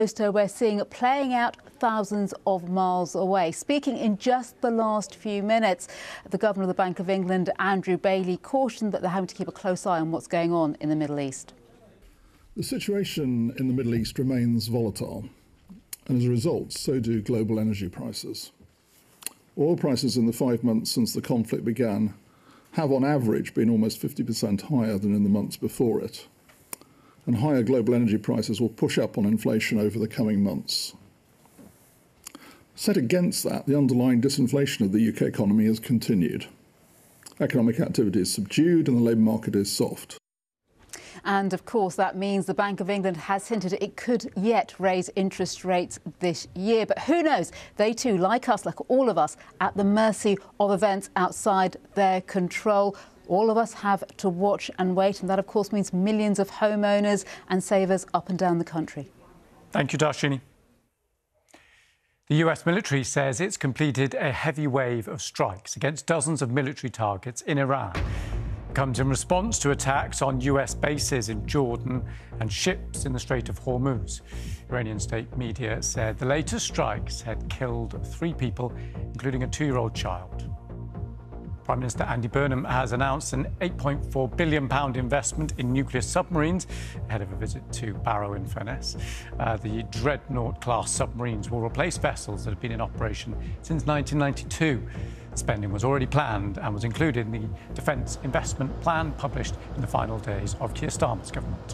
We're seeing it playing out thousands of miles away. Speaking in just the last few minutes, the Governor of the Bank of England, Andrew Bailey, cautioned that they're having to keep a close eye on what's going on in the Middle East. The situation in the Middle East remains volatile, and as a result, so do global energy prices. Oil prices in the 5 months since the conflict began have on average been almost 50% higher than in the months before it. And higher global energy prices will push up on inflation over the coming months. Set against that, the underlying disinflation of the UK economy has continued. Economic activity is subdued and the labour market is soft. And of course, that means the Bank of England has hinted it could yet raise interest rates this year. But who knows? They too, like us, like all of us, at the mercy of events outside their control. All of us have to watch and wait, and that, of course, means millions of homeowners and savers up and down the country. Thank you, Darshini. The US military says it's completed a heavy wave of strikes against dozens of military targets in Iran. It comes in response to attacks on US bases in Jordan and ships in the Strait of Hormuz. Iranian state media said the latest strikes had killed 3 people, including a 2-year-old child. Prime Minister Andy Burnham has announced an £8.4 billion investment in nuclear submarines ahead of a visit to Barrow-in-Furness. The Dreadnought-class submarines will replace vessels that have been in operation since 1992. Spending was already planned and was included in the Defence Investment Plan published in the final days of Keir Starmer's government.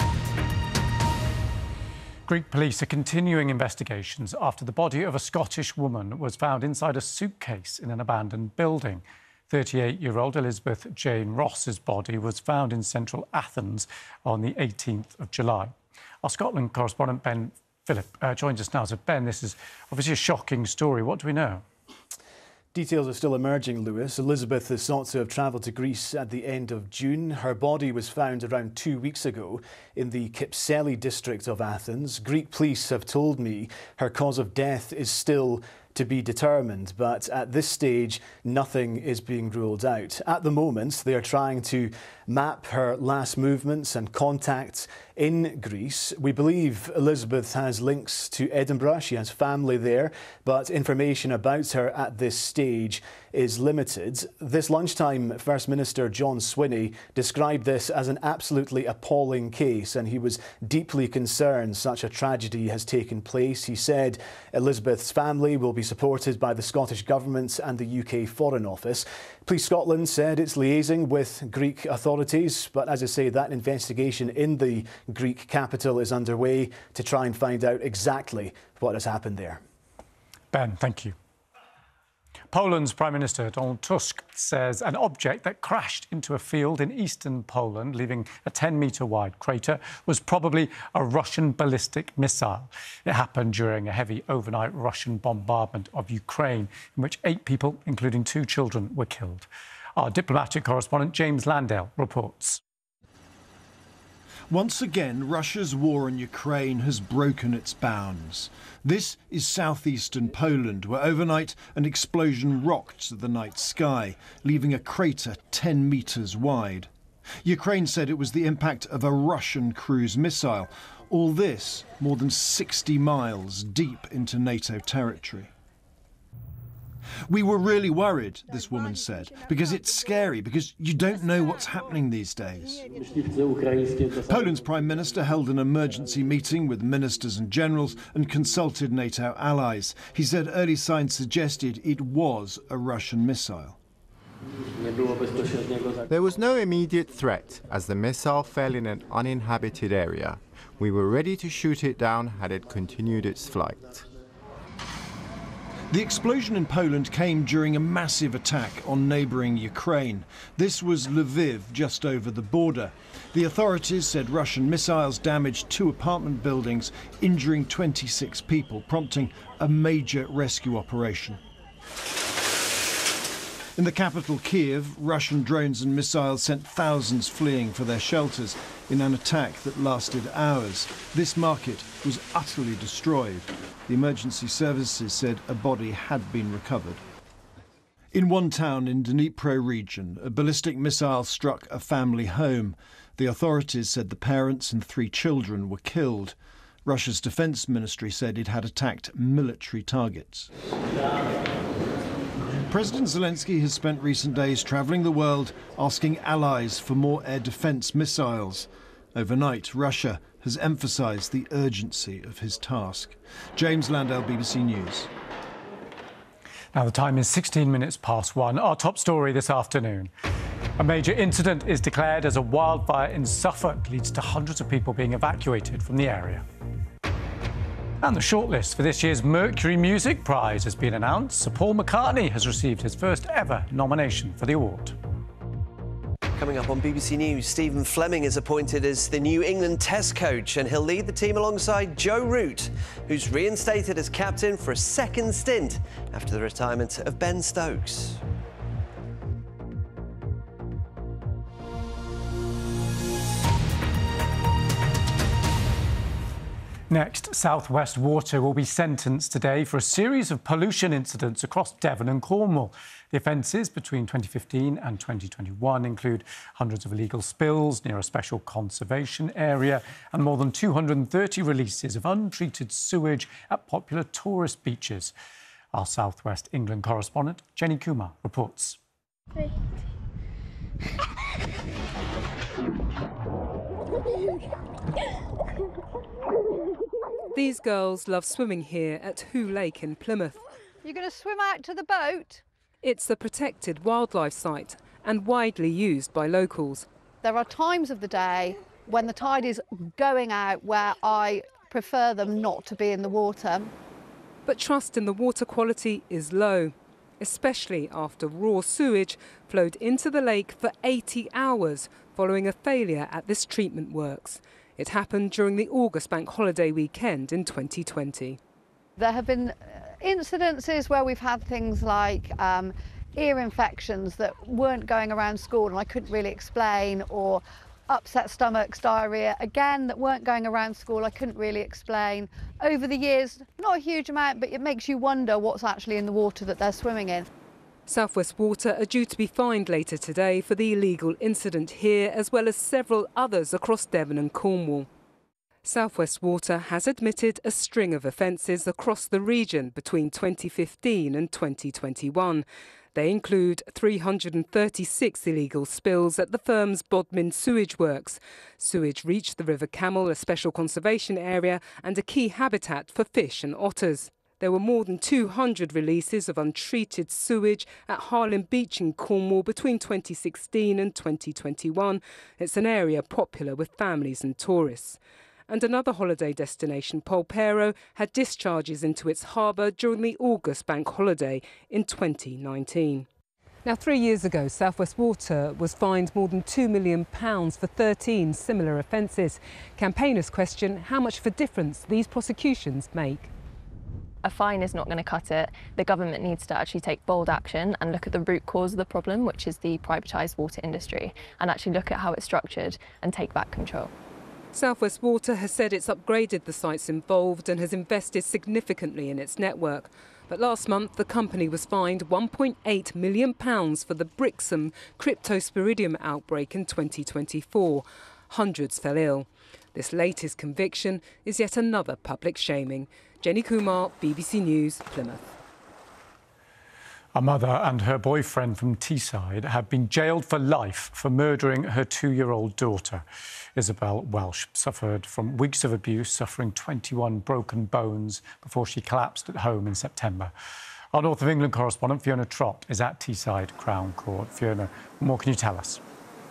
Greek police are continuing investigations after the body of a Scottish woman was found inside a suitcase in an abandoned building. 38-year-old Elizabeth Jane Ross's body was found in central Athens on the 18th of July. Our Scotland correspondent Ben Phillip joins us now. So Ben, this is obviously a shocking story. What do we know? Details are still emerging, Lewis. Elizabeth is thought to have travelled to Greece at the end of June. Her body was found around 2 weeks ago in the Kypseli district of Athens. Greek police have told me her cause of death is still to be determined, but at this stage, nothing is being ruled out. At the moment, they are trying to map her last movements and contacts in Greece. We believe Elizabeth has links to Edinburgh. She has family there, but information about her at this stage is limited. This lunchtime, First Minister John Swinney described this as an absolutely appalling case, and he was deeply concerned such a tragedy has taken place. He said Elizabeth's family will be supported by the Scottish Government and the UK Foreign Office. Police Scotland said it's liaising with Greek authorities, but as I say, that investigation in the Greek capital is underway to try and find out exactly what has happened there. Ben, thank you. Poland's Prime Minister Donald Tusk says an object that crashed into a field in eastern Poland, leaving a 10-metre wide crater, was probably a Russian ballistic missile. It happened during a heavy overnight Russian bombardment of Ukraine, in which 8 people, including 2 children, were killed. Our diplomatic correspondent James Landale reports. Once again, Russia's war on Ukraine has broken its bounds. This is southeastern Poland, where overnight an explosion rocked the night sky, leaving a crater 10 metres wide. Ukraine said it was the impact of a Russian cruise missile. All this more than 60 miles deep into NATO territory. We were really worried, this woman said, because it's scary, because you don't know what's happening these days. Poland's Prime Minister held an emergency meeting with ministers and generals and consulted NATO allies. He said early signs suggested it was a Russian missile. There was no immediate threat as the missile fell in an uninhabited area. We were ready to shoot it down had it continued its flight. The explosion in Poland came during a massive attack on neighbouring Ukraine. This was Lviv, just over the border. The authorities said Russian missiles damaged 2 apartment buildings, injuring 26 people, prompting a major rescue operation. In the capital, Kiev, Russian drones and missiles sent thousands fleeing for their shelters in an attack that lasted hours. This market was utterly destroyed. The emergency services said a body had been recovered. In one town in Dnipro region, a ballistic missile struck a family home. The authorities said the parents and 3 children were killed. Russia's defence ministry said it had attacked military targets. President Zelensky has spent recent days travelling the world asking allies for more air defence missiles. Overnight, Russia has emphasised the urgency of his task. James Landell, BBC News. Now the time is 16 minutes past 1. Our top story this afternoon. A major incident is declared as a wildfire in Suffolk leads to hundreds of people being evacuated from the area. And the shortlist for this year's Mercury Music Prize has been announced. Sir Paul McCartney has received his first ever nomination for the award. Coming up on BBC News, Stephen Fleming is appointed as the New England Test coach, and he'll lead the team alongside Joe Root, who's reinstated as captain for a second stint after the retirement of Ben Stokes. Next, South West Water will be sentenced today for a series of pollution incidents across Devon and Cornwall. The offences between 2015 and 2021 include hundreds of illegal spills near a special conservation area and more than 230 releases of untreated sewage at popular tourist beaches. Our South West England correspondent, Jenny Kumar, reports. These girls love swimming here at Hoo Lake in Plymouth. You're going to swim out to the boat? It's a protected wildlife site and widely used by locals. There are times of the day when the tide is going out where I prefer them not to be in the water. But trust in the water quality is low, especially after raw sewage flowed into the lake for 80 hours following a failure at this treatment works. It happened during the August bank holiday weekend in 2020. There have been incidences where we've had things like ear infections that weren't going around school and I couldn't really explain, or upset stomachs, diarrhoea, again, that weren't going around school, I couldn't really explain. Over the years, not a huge amount, but it makes you wonder what's actually in the water that they're swimming in. South West Water are due to be fined later today for the illegal incident here, as well as several others across Devon and Cornwall. South West Water has admitted a string of offences across the region between 2015 and 2021. They include 336 illegal spills at the firm's Bodmin sewage works. Sewage reached the River Camel, a special conservation area and a key habitat for fish and otters. There were more than 200 releases of untreated sewage at Harlem Beach in Cornwall between 2016 and 2021. It's an area popular with families and tourists. And another holiday destination, Polperro, had discharges into its harbour during the August bank holiday in 2019. Now, 3 years ago, South West Water was fined more than £2 million for 13 similar offences. Campaigners question how much of a difference these prosecutions make. A fine is not going to cut it. The government needs to actually take bold action and look at the root cause of the problem, which is the privatised water industry, and actually look at how it's structured and take back control. South West Water has said it's upgraded the sites involved and has invested significantly in its network. But last month, the company was fined £1.8 million for the Brixham cryptosporidium outbreak in 2024. Hundreds fell ill. This latest conviction is yet another public shaming. Jenny Kumar, BBC News, Plymouth. A mother and her boyfriend from Teesside have been jailed for life for murdering her 2-year-old daughter. Isabel Welsh suffered from weeks of abuse, suffering 21 broken bones before she collapsed at home in September. Our North of England correspondent, Fiona Trott, is at Teesside Crown Court. Fiona, what more can you tell us?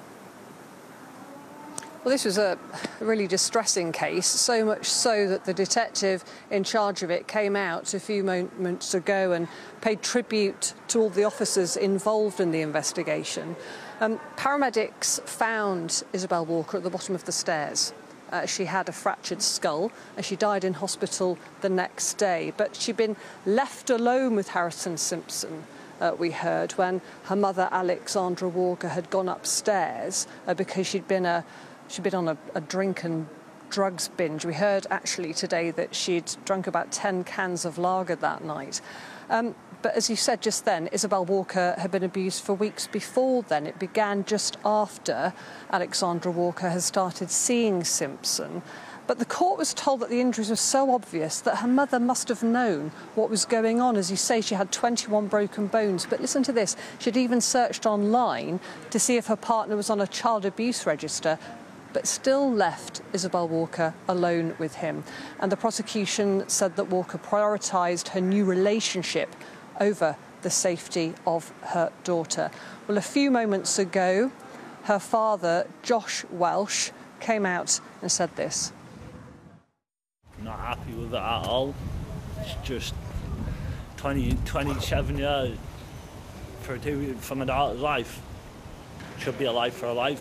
Well, this was a really distressing case, so much so that the detective in charge of it came out a few moments ago and paid tribute to all the officers involved in the investigation. Paramedics found Isabel Walker at the bottom of the stairs. She had a fractured skull and she died in hospital the next day. But she'd been left alone with Harrison Simpson, we heard, when her mother, Alexandra Walker, had gone upstairs because she'd been on a drink and drugs binge. We heard actually today that she'd drunk about 10 cans of lager that night. But as you said just then, Isabel Walker had been abused for weeks before then. It began just after Alexandra Walker had started seeing Simpson. But the court was told that the injuries were so obvious that her mother must have known what was going on. As you say, she had 21 broken bones. But listen to this. She'd even searched online to see if her partner was on a child abuse register, but still left Isabel Walker alone with him. And the prosecution said that Walker prioritised her new relationship over the safety of her daughter. Well, a few moments ago, her father, Josh Welsh, came out and said this. Not happy with it at all. It's just 27 years for my daughter's life. Should be a life for a life.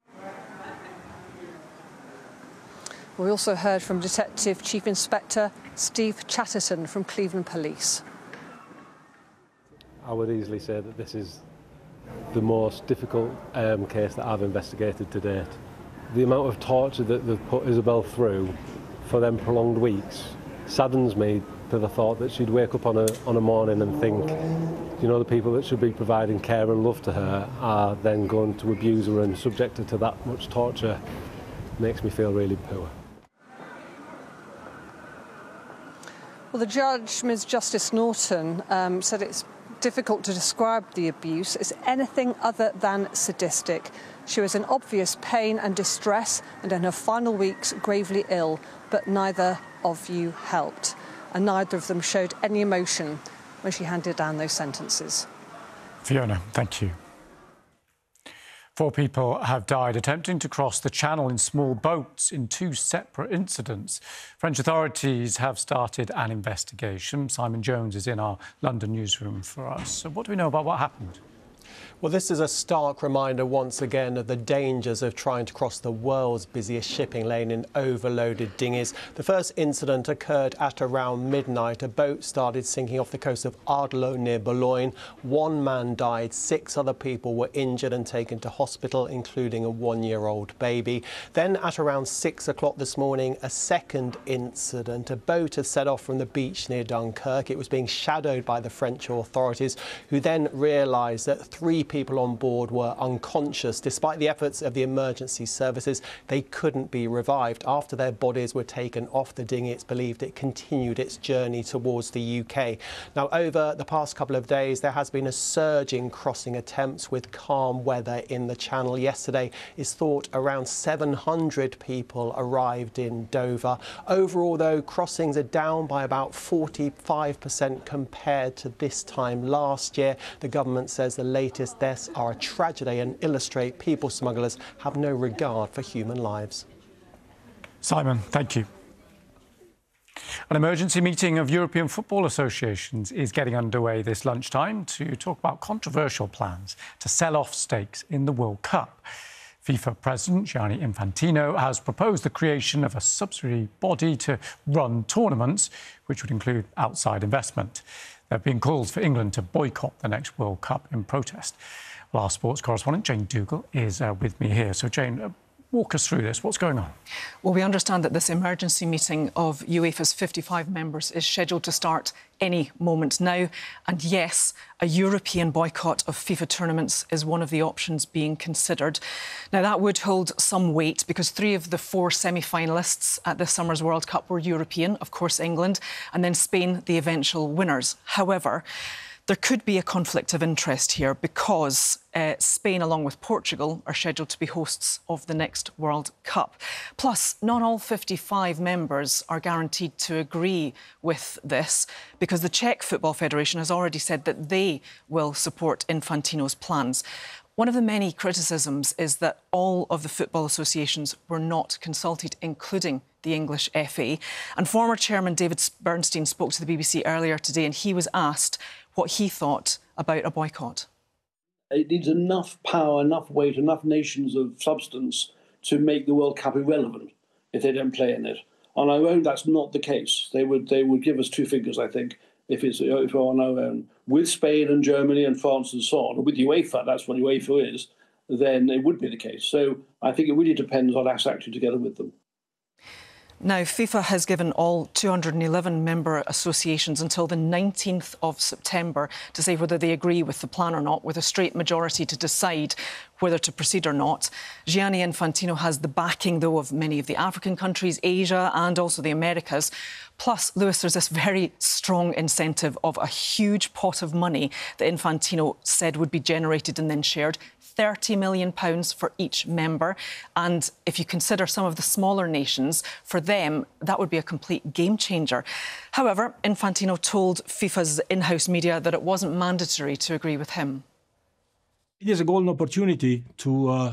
We also heard from Detective Chief Inspector Steve Chatterton from Cleveland Police. I would easily say that this is the most difficult case that I've investigated to date. The amount of torture that they've put Isabel through for them prolonged weeks saddens me to the thought that she'd wake up on a morning and think, you know, the people that should be providing care and love to her are then going to abuse her and subject her to that much torture. Makes me feel really poor. Well, the judge, Ms. Justice Norton, said it's difficult to describe the abuse as anything other than sadistic. She was in obvious pain and distress and in her final weeks gravely ill, but neither of you helped. And neither of them showed any emotion when she handed down those sentences. Fiona, thank you. 4 people have died attempting to cross the Channel in small boats in 2 separate incidents. French authorities have started an investigation. Simon Jones is in our London newsroom for us. So what do we know about what happened? Well, this is a stark reminder once again of the dangers of trying to cross the world's busiest shipping lane in overloaded dinghies. The first incident occurred at around midnight. A boat started sinking off the coast of Ardelo near Boulogne. 1 man died, 6 other people were injured and taken to hospital, including a 1-year-old baby. Then at around 6 o'clock this morning, a second incident. A boat had set off from the beach near Dunkirk. It was being shadowed by the French authorities, who then realised that 3 people on board were unconscious. Despite the efforts of the emergency services, they couldn't be revived. After their bodies were taken off the dinghy, it's believed it continued its journey towards the UK. Now, over the past couple of days, there has been a surge in crossing attempts with calm weather in the Channel. Yesterday, it's thought around 700 people arrived in Dover. Overall, though, crossings are down by about 45% compared to this time last year. The government says the latest deaths are a tragedy and illustrate people smugglers have no regard for human lives. Simon, thank you. An emergency meeting of European football associations is getting underway this lunchtime to talk about controversial plans to sell off stakes in the World Cup. FIFA President Gianni Infantino has proposed the creation of a subsidiary body to run tournaments, which would include outside investment. There have been calls for England to boycott the next World Cup in protest. Well, our sports correspondent, Jane Dougal, is with me here. So, Jane, walk us through this. What's going on? Well, we understand that this emergency meeting of UEFA's 55 members is scheduled to start any moment now. And yes, a European boycott of FIFA tournaments is one of the options being considered. Now, that would hold some weight because 3 of the 4 semi-finalists at this summer's World Cup were European, of course, England, and then Spain, the eventual winners. However, there could be a conflict of interest here because Spain, along with Portugal, are scheduled to be hosts of the next World Cup. Plus, not all 55 members are guaranteed to agree with this because the Czech Football Federation has already said that they will support Infantino's plans. One of the many criticisms is that all of the football associations were not consulted, including the English FA. And former chairman David Bernstein spoke to the BBC earlier today and he was asked what he thought about a boycott. It needs enough power, enough weight, enough nations of substance to make the World Cup irrelevant if they don't play in it. On our own, that's not the case. They would give us 2 figures, I think, if we're on our own. With Spain and Germany and France and so on, with UEFA, that's what UEFA is, then it would be the case. So I think it really depends on us acting together with them. Now, FIFA has given all 211 member associations until the 19th of September to say whether they agree with the plan or not, with a straight majority to decide whether to proceed or not. Gianni Infantino has the backing, though, of many of the African countries, Asia and also the Americas. Plus, Lewis, there's this very strong incentive of a huge pot of money that Infantino said would be generated and then shared. £30 million for each member. And if you consider some of the smaller nations, for them, that would be a complete game changer. However, Infantino told FIFA's in-house media that it wasn't mandatory to agree with him. It is a golden opportunity to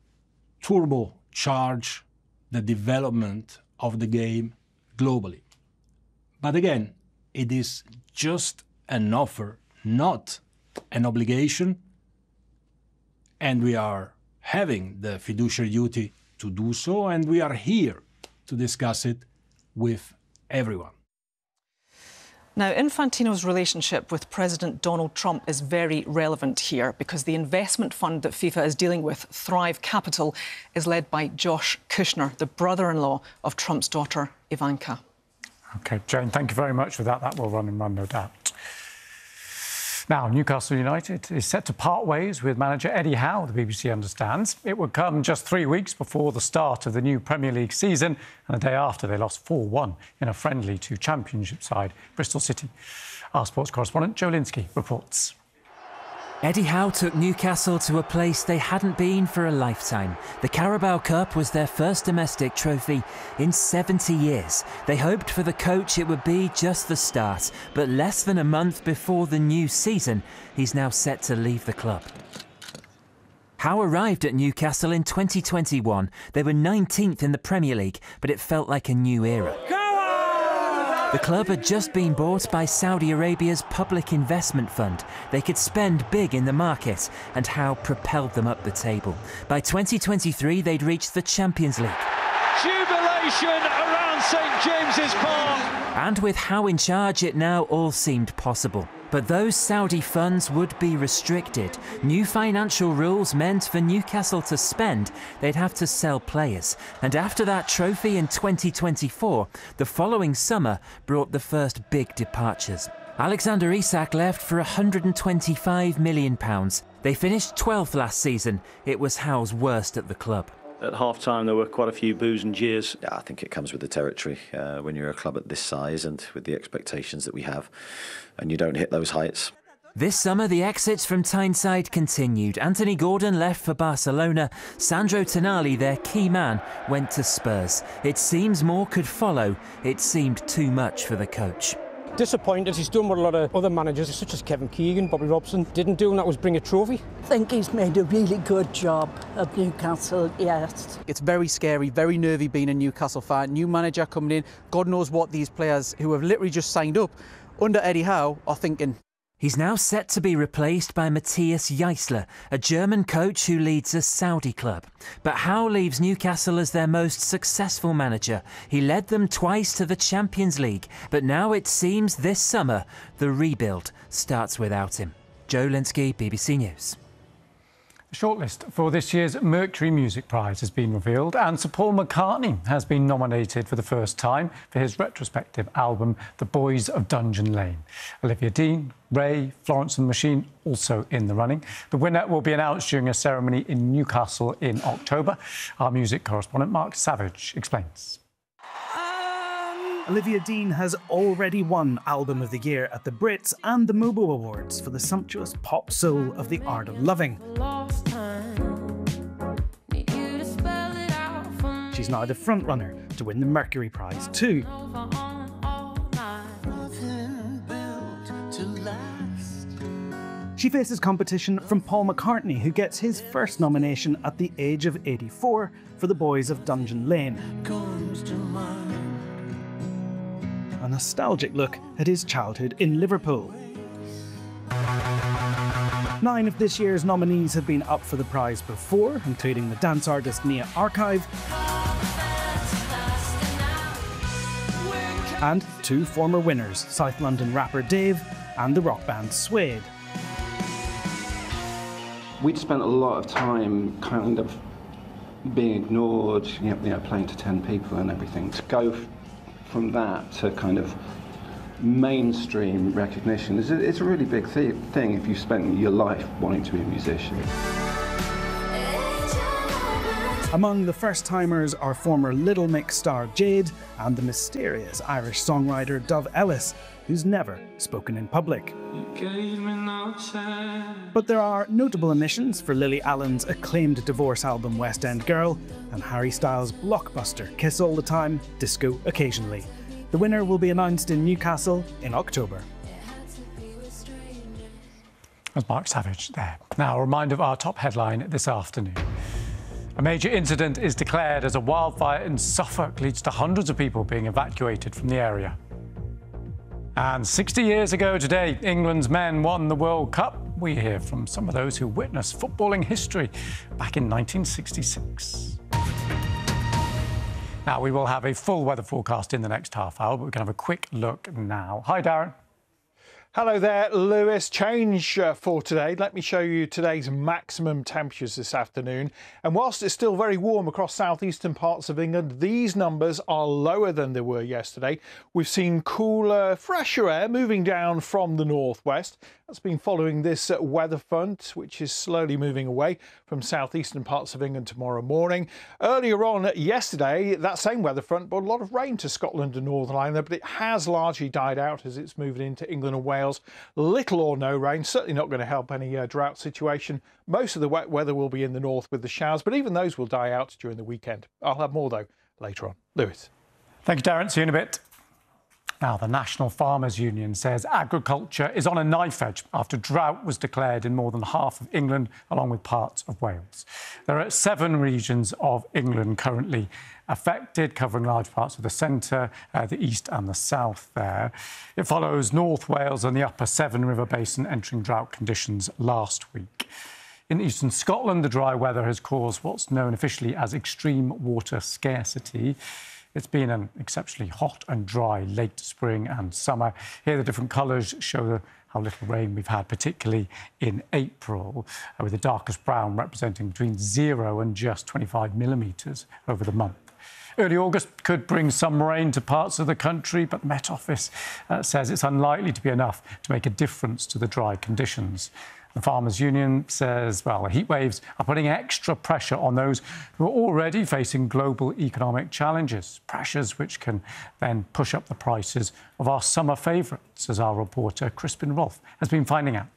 turbocharge the development of the game globally. But again, it is just an offer, not an obligation. And we are having the fiduciary duty to do so, and we are here to discuss it with everyone. Now, Infantino's relationship with President Donald Trump is very relevant here because the investment fund that FIFA is dealing with, Thrive Capital, is led by Josh Kushner, the brother-in-law of Trump's daughter, Ivanka. OK, Jane, thank you very much for that. That will run, no doubt. Now, Newcastle United is set to part ways with manager Eddie Howe, the BBC understands. It would come just 3 weeks before the start of the new Premier League season, and the day after they lost 4-1 in a friendly to Championship side Bristol City. Our sports correspondent Joe Linsky reports. Eddie Howe took Newcastle to a place they hadn't been for a lifetime. The Carabao Cup was their first domestic trophy in 70 years. They hoped for the coach it would be just the start, but less than a month before the new season, he's now set to leave the club. Howe arrived at Newcastle in 2021. They were 19th in the Premier League, but it felt like a new era. The club had just been bought by Saudi Arabia's Public Investment Fund. They could spend big in the market, and Howe propelled them up the table. By 2023, they'd reached the Champions League. Jubilation around St James's Park. And with Howe in charge, it now all seemed possible. But those Saudi funds would be restricted. New financial rules meant for Newcastle to spend, they'd have to sell players. And after that trophy in 2024, the following summer brought the first big departures. Alexander Isak left for £125 million. They finished 12th last season. It was Howe's worst at the club. At half-time, there were quite a few boos and jeers. Yeah, I think it comes with the territory when you're a club at this size and with the expectations that we have, and you don't hit those heights. This summer, the exits from Tyneside continued. Anthony Gordon left for Barcelona. Sandro Tonali, their key man, went to Spurs. It seems more could follow. It seemed too much for the coach. Disappointed. He's done what a lot of other managers, such as Kevin Keegan, Bobby Robson, didn't do, and that was bring a trophy. I think he's made a really good job at Newcastle, yes. It's very scary, very nervy being a Newcastle fan. New manager coming in. God knows what these players who have literally just signed up under Eddie Howe are thinking. He's now set to be replaced by Matthias Jaissle, a German coach who leads a Saudi club. But Howe leaves Newcastle as their most successful manager. He led them twice to the Champions League, but now it seems this summer the rebuild starts without him. Joe Linsky, BBC News. The shortlist for this year's Mercury Music Prize has been revealed, and Sir Paul McCartney has been nominated for the first time for his retrospective album, The Boys of Dungeon Lane. Olivia Dean, Ray, Florence and the Machine also in the running. The winner will be announced during a ceremony in Newcastle in October. Our music correspondent Mark Savage explains. Olivia Dean has already won Album of the Year at the Brits and the MOBO Awards for the sumptuous pop soul of The Art of Loving. She's now the frontrunner to win the Mercury Prize too. She faces competition from Paul McCartney, who gets his first nomination at the age of 84 for The Boys of Dungeon Lane. A nostalgic look at his childhood in Liverpool. 9 of this year's nominees have been up for the prize before, including the dance artist Nia Archive and 2 former winners, South London rapper Dave and the rock band Suede. We'd spent a lot of time kind of being ignored, playing to 10 people and everything. To go from that to kind of mainstream recognition it's a really big thing if you spent your life wanting to be a musician. Among the first-timers are former Little Mix star Jade and the mysterious Irish songwriter Dove Ellis, who's never spoken in public. But there are notable omissions for Lily Allen's acclaimed divorce album West End Girl and Harry Styles' blockbuster Kiss All the Time, Disco Occasionally. The winner will be announced in Newcastle in October. That's Mark Savage there. Now, a reminder of our top headline this afternoon. A major incident is declared as a wildfire in Suffolk leads to hundreds of people being evacuated from the area. And 60 years ago today, England's men won the World Cup. We hear from some of those who witnessed footballing history back in 1966. Now, we will have a full weather forecast in the next half hour, but we can have a quick look now. Hi, Darren. Hello there, Lewis. Change for today. Let me show you today's maximum temperatures this afternoon. And whilst it's still very warm across southeastern parts of England, these numbers are lower than they were yesterday. We've seen cooler, fresher air moving down from the northwest. That's been following this weather front, which is slowly moving away from southeastern parts of England tomorrow morning. Earlier on yesterday, that same weather front brought a lot of rain to Scotland and Northern Ireland, but it has largely died out as it's moving into England and Wales. Little or no rain, certainly not going to help any drought situation. Most of the wet weather will be in the north with the showers, but even those will die out during the weekend. I'll have more, though, later on. Lewis. Thank you, Darren. See you in a bit. Now, the National Farmers Union says agriculture is on a knife edge after drought was declared in more than half of England, along with parts of Wales. There are 7 regions of England currently affected, covering large parts of the centre, the east and the south there. It follows North Wales and the upper Severn River Basin entering drought conditions last week. In eastern Scotland, the dry weather has caused what's known officially as extreme water scarcity. It's been an exceptionally hot and dry late spring and summer. Here, the different colours show how little rain we've had, particularly in April, with the darkest brown representing between 0 and just 25 millimetres over the month. Early August could bring some rain to parts of the country, but the Met Office says it's unlikely to be enough to make a difference to the dry conditions. The Farmers Union says, well, the heat waves are putting extra pressure on those who are already facing global economic challenges, pressures which can then push up the prices of our summer favourites, as our reporter Crispin Rolfe has been finding out.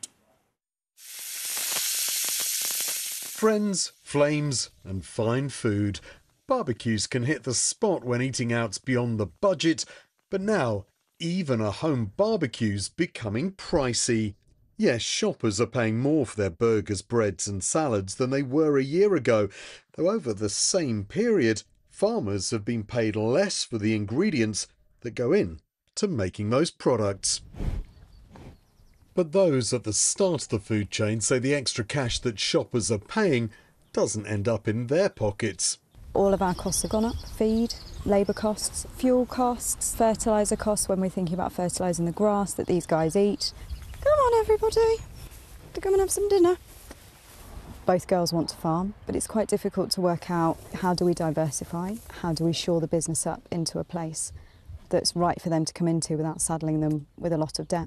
Friends, flames and fine food. Barbecues can hit the spot when eating out's beyond the budget, but now even a home barbecue's becoming pricey. Yes, shoppers are paying more for their burgers, breads and salads than they were a year ago, though over the same period, farmers have been paid less for the ingredients that go in to making those products. But those at the start of the food chain say the extra cash that shoppers are paying doesn't end up in their pockets. All of our costs have gone up: feed, labour costs, fuel costs, fertiliser costs when we're thinking about fertilising the grass that these guys eat. Come on, everybody, to come and have some dinner. Both girls want to farm, but it's quite difficult to work out how do we diversify, how do we shore the business up into a place that's right for them to come into without saddling them with a lot of debt.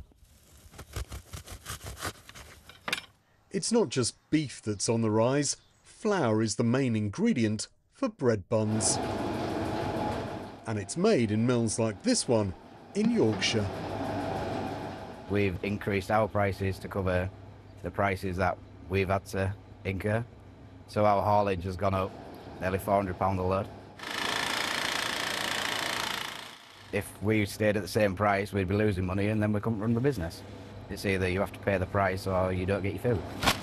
It's not just beef that's on the rise. Flour is the main ingredient for bread buns. And it's made in mills like this one in Yorkshire. We've increased our prices to cover the prices that we've had to incur. So our haulage has gone up nearly £400 a load. If we stayed at the same price, we'd be losing money and then we couldn't run the business. It's either you have to pay the price or you don't get your food.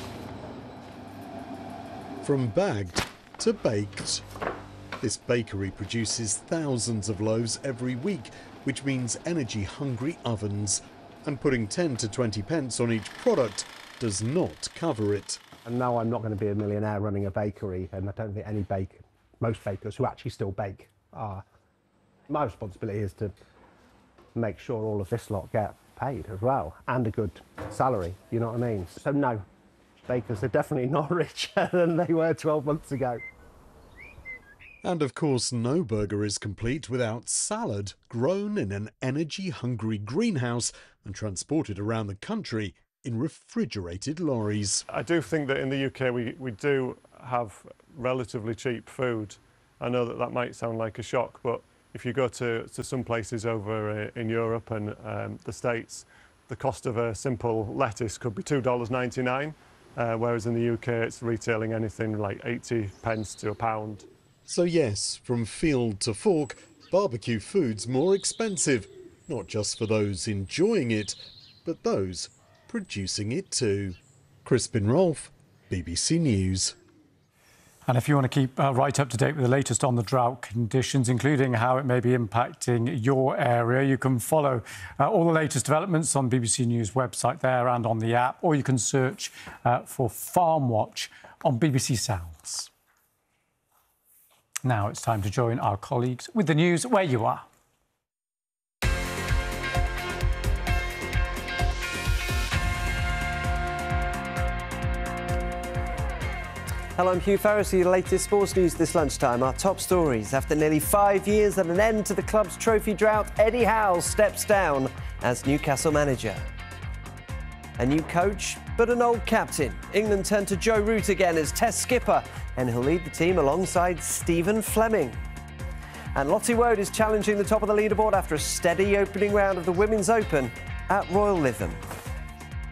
From bagged to baked. This bakery produces thousands of loaves every week, which means energy-hungry ovens. And putting 10 to 20 pence on each product does not cover it. And now I'm not going to be a millionaire running a bakery, and I don't think most bakers who actually still bake are. My responsibility is to make sure all of this lot get paid as well, and a good salary, you know what I mean? So no, bakers are definitely not richer than they were 12 months ago. And of course, no burger is complete without salad, grown in an energy-hungry greenhouse and transported around the country in refrigerated lorries. I do think that in the UK we do have relatively cheap food. I know that might sound like a shock, but if you go to some places over in Europe and the States, the cost of a simple lettuce could be $2.99, whereas in the UK it's retailing anything like 80 pence to £1. So yes, from field to fork, barbecue food's more expensive, not just for those enjoying it, but those producing it too. Crispin Rolfe, BBC News. And if you want to keep right up to date with the latest on the drought conditions, including how it may be impacting your area, you can follow all the latest developments on BBC News website there and on the app, or you can search for Farm Watch on BBC Sounds. Now it's time to join our colleagues with the news where you are. Hello, I'm Hugh Farris with your latest sports news this lunchtime. Our top stories. After nearly 5 years and an end to the club's trophy drought, Eddie Howe steps down as Newcastle manager. A new coach, but an old captain. England turn to Joe Root again as Test skipper, and he'll lead the team alongside Stephen Fleming. And Lottie Wood is challenging the top of the leaderboard after a steady opening round of the Women's Open at Royal Lytham.